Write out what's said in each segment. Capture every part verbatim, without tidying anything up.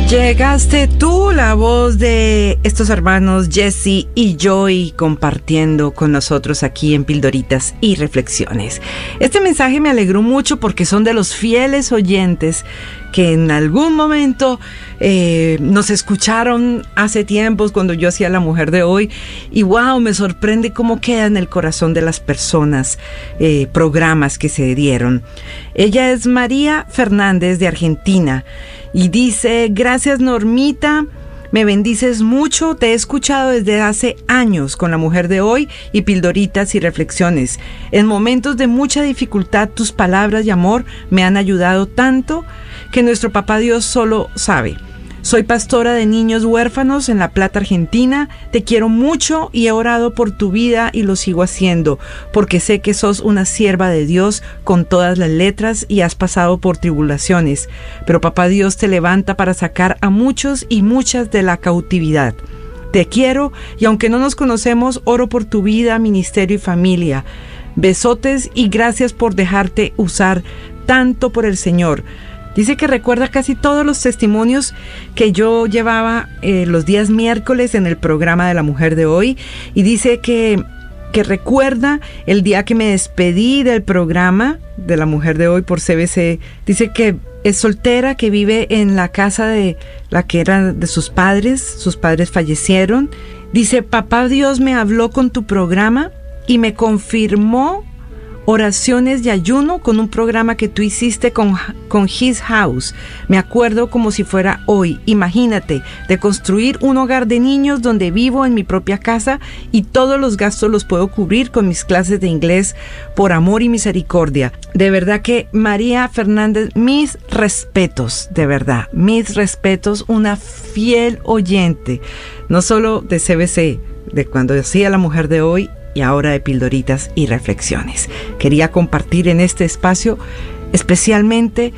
Llegaste tú, la voz de estos hermanos Jesse y Joy, compartiendo con nosotros aquí en Pildoritas y Reflexiones. Este mensaje me alegró mucho porque son de los fieles oyentes que en algún momento eh, nos escucharon hace tiempos cuando yo hacía La Mujer de Hoy, y wow, me sorprende cómo queda en el corazón de las personas eh, programas que se dieron. Ella es María Fernández de Argentina y dice: gracias Normita, me bendices mucho, te he escuchado desde hace años con La Mujer de Hoy y Pildoritas y Reflexiones. En momentos de mucha dificultad, tus palabras y amor me han ayudado tanto que nuestro papá Dios solo sabe. Soy pastora de niños huérfanos en La Plata, Argentina. Te quiero mucho y he orado por tu vida y lo sigo haciendo, porque sé que sos una sierva de Dios con todas las letras y has pasado por tribulaciones. Pero papá Dios te levanta para sacar a muchos y muchas de la cautividad. Te quiero y aunque no nos conocemos, oro por tu vida, ministerio y familia. Besotes y gracias por dejarte usar tanto por el Señor. Dice que recuerda casi todos los testimonios que yo llevaba eh, los días miércoles en el programa de La Mujer de Hoy, y dice que, que recuerda el día que me despedí del programa de La Mujer de Hoy por C B C. Dice que es soltera, que vive en la casa de la que era de sus padres. Sus padres fallecieron. Dice: papá Dios me habló con tu programa y me confirmó oraciones y ayuno con un programa que tú hiciste con, con His House. Me acuerdo como si fuera hoy. Imagínate, de construir un hogar de niños donde vivo en mi propia casa y todos los gastos los puedo cubrir con mis clases de inglés por amor y misericordia. De verdad que María Fernández, mis respetos, de verdad, mis respetos, una fiel oyente, no solo de C B C, de cuando hacía La Mujer de Hoy, y ahora de Pildoritas y Reflexiones. Quería compartir en este espacio especialmente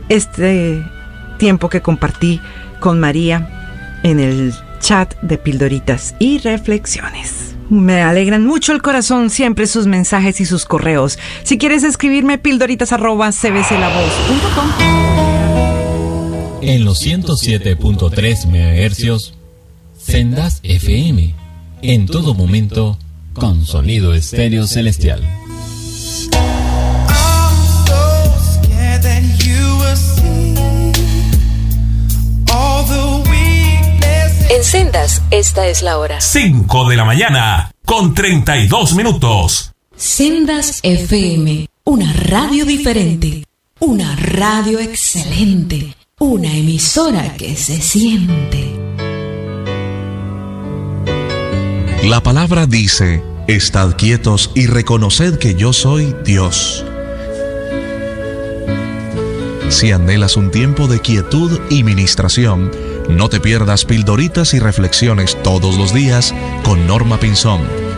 este tiempo que compartí con María en el chat de Pildoritas y Reflexiones. Me alegran mucho el corazón siempre sus mensajes y sus correos. Si quieres escribirme, pildoritas arroba c b c la voz punto com. En los ciento siete punto tres megahercios, Sendas F M. En todo momento, con sonido estéreo celestial. En Sendas, esta es la hora. cinco de la mañana, con treinta y dos minutos. Sendas F M, una radio diferente, una radio excelente, una emisora que se siente. La palabra dice: estad quietos y reconoced que yo soy Dios. Si anhelas un tiempo de quietud y ministración, no te pierdas Pildoritas y Reflexiones todos los días con Norma Pinzón.